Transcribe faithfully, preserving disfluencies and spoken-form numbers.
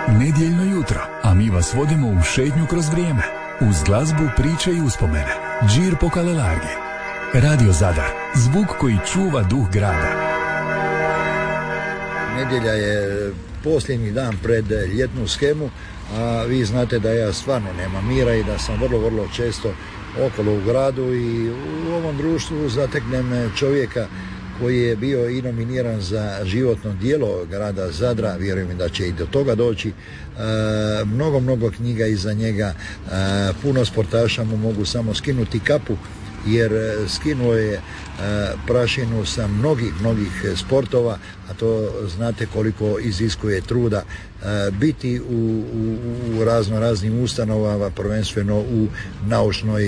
Nedjeljno jutro, a mi vas vodimo u šetnju kroz vrijeme. Uz glazbu, priče i uspomene. Džir po Kalelargi. Radio Zadar, zvuk koji čuva duh grada. Nedjelja je posljednji dan pred ljetnu shemu, a vi znate da ja stvarno nemam mira i da sam vrlo, vrlo često okolo u gradu i u ovom društvu zateknem čovjeka koji je bio i nominiran za životno djelo grada Zadra, vjerujem da će i do toga doći. E, mnogo, mnogo knjiga iza njega, e, puno sportaša mu mogu samo skinuti kapu, jer skinuo je e, prašinu sa mnogih, mnogih sportova, a to znate koliko iziskuje truda e, biti u, u, u razno raznim ustanovama, prvenstveno u naučnoj